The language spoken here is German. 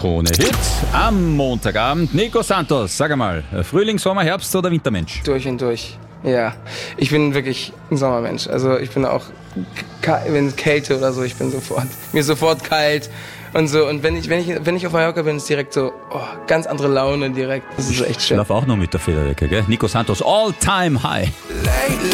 Krone Hit am Montagabend. Nico Santos, sag einmal, Frühling, Sommer, Herbst oder Wintermensch? Durch und durch. Ja, ich bin wirklich ein Sommermensch. Also ich bin auch, wenn es Kälte oder so, mir ist sofort kalt und so. Und wenn ich auf Mallorca bin, ist direkt so, ganz andere Laune direkt. Das ist echt schön. Ich laufe auch noch mit der Federwecke, gell? Nico Santos, all time high.